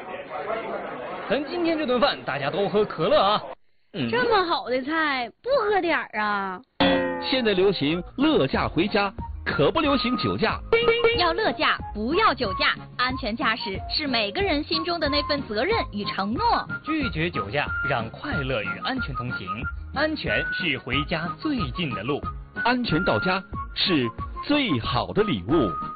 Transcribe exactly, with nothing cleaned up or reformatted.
咱今天这顿饭大家都喝可乐啊。 嗯、 这么好的菜不喝点儿啊？ 现在流行乐驾回家，可不流行酒驾。 要乐驾，不要酒驾。安全驾驶是每个人心中的那份责任与承诺。 拒绝酒驾，让快乐与安全同行。安全是回家最近的路， 安全到家是最好的礼物。